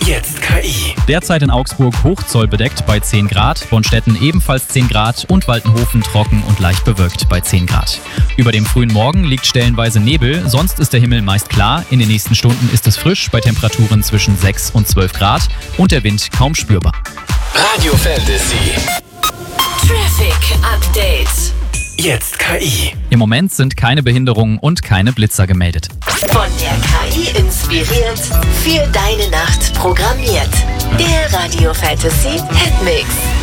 Jetzt KI. Derzeit in Augsburg hochzollbedeckt bei 10 Grad, Bonstetten ebenfalls 10 Grad und Waltenhofen trocken und leicht bewölkt bei 10 Grad. Über dem frühen Morgen liegt stellenweise Nebel, sonst ist der Himmel meist klar. In den nächsten Stunden ist es frisch bei Temperaturen zwischen 6 und 12 Grad und der Wind kaum spürbar. Radio Fantasy. Traffic Update. Jetzt KI. Im Moment sind keine Behinderungen und keine Blitzer gemeldet. Von der KI inspiriert, für deine Nacht programmiert. Der Radio Fantasy Hitmix.